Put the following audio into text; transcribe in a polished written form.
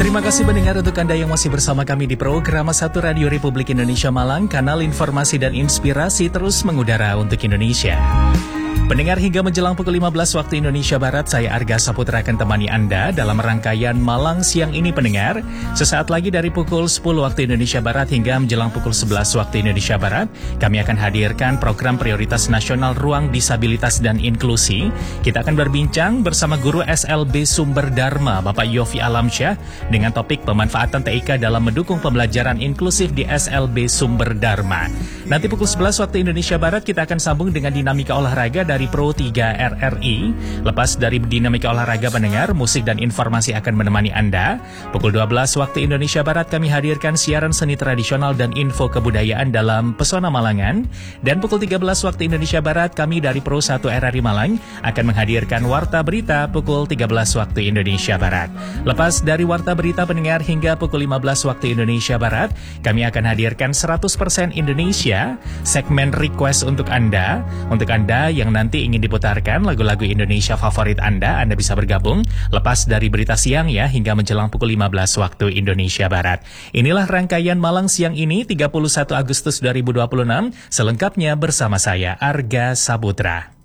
Terima kasih pendengar untuk Anda yang masih bersama kami di program 1 Radio Republik Indonesia Malang, kanal informasi dan inspirasi terus mengudara untuk Indonesia. Pendengar, hingga menjelang pukul 15 waktu Indonesia Barat, saya Arga Saputra akan temani Anda dalam rangkaian Malang Siang ini pendengar. Sesaat lagi dari pukul 10 waktu Indonesia Barat hingga menjelang pukul 11 waktu Indonesia Barat, kami akan hadirkan program prioritas nasional Ruang Disabilitas dan Inklusi. Kita akan berbincang bersama Guru SLB Sumber Dharma, Bapak Yofi Alamsyah, dengan topik pemanfaatan TIK dalam mendukung pembelajaran inklusif di SLB Sumber Dharma. Nanti pukul 11 waktu Indonesia Barat kita akan sambung dengan dinamika olahraga dari Pro 3 RRI. Lepas dari dinamika olahraga pendengar, musik dan informasi akan menemani Anda. Pukul 12 waktu Indonesia Barat kami hadirkan siaran seni tradisional dan info kebudayaan dalam Pesona Malangan. Dan pukul 13 waktu Indonesia Barat kami dari Pro 1 RRI Malang akan menghadirkan Warta Berita pukul 13 waktu Indonesia Barat. Lepas dari Warta Berita pendengar hingga pukul 15 waktu Indonesia Barat, kami akan hadirkan 100% Indonesia, segmen request untuk Anda yang nanti ingin diputarkan lagu-lagu Indonesia favorit Anda bisa bergabung lepas dari berita siang ya hingga menjelang pukul 15 waktu Indonesia Barat. Inilah rangkaian Malang Siang ini 31 Agustus 2026, selengkapnya bersama saya Arga Saputra.